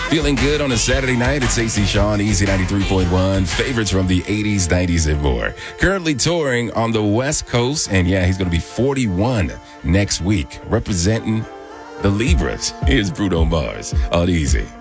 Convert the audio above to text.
Feeling good on a Saturday night? It's AC Sean, Easy 93.1. Favorites from the 80s, 90s, and more. Currently touring on the West Coast, and yeah, he's going to be 41 next week, representing the Libras. Here's Bruno Mars on Easy.